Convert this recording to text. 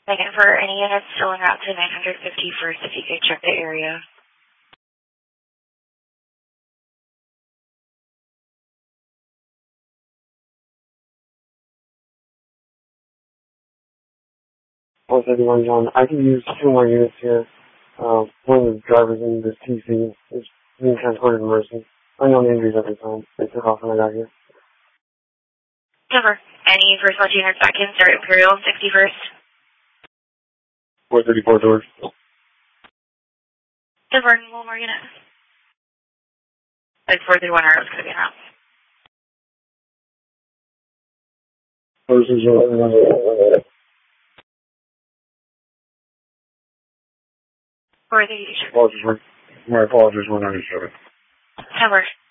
Second, for any units still en route to 951st, if you could check the area. John. I can use 2 more units here. One of the drivers in this TC is being transported to Mercy. Unknown injuries at the time. They took off when I got here. Cover. Any first watch units back in, start Imperial 61st. 434 George. Cover, one more unit. Like 431 Arrows could be in route. 430. 432. My apologies, 197. Cover.